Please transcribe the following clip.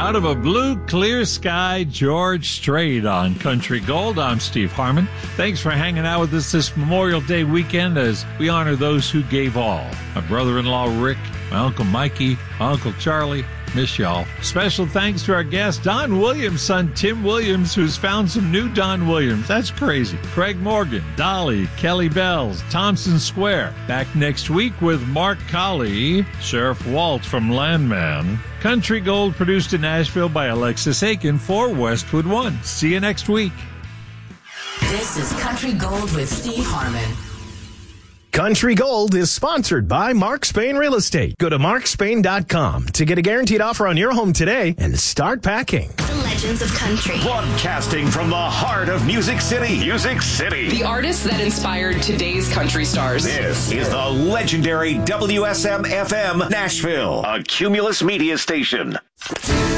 Out of a blue, clear sky, George Strait on Country Gold. I'm Steve Harmon. Thanks for hanging out with us this Memorial Day weekend as we honor those who gave all. My brother-in-law, Rick, my Uncle Mikey, my Uncle Charlie. Miss y'all. Special thanks to our guest, Don Williams' son, Tim Williams, who's found some new Don Williams. That's crazy. Craig Morgan, Dolly, Kelly Bells, Thompson Square. Back next week with Mark Colley, Sheriff Walt from Landman. Country Gold produced in Nashville by Alexis Aiken for Westwood One. See you next week. This is Country Gold with Steve Harmon. Country Gold is sponsored by Mark Spain Real Estate. Go to markspain.com to get a guaranteed offer on your home today and start packing. The Legends of Country. Broadcasting from the heart of Music City. Music City. The artists that inspired today's country stars. This is the legendary WSM-FM Nashville, a Cumulus media station.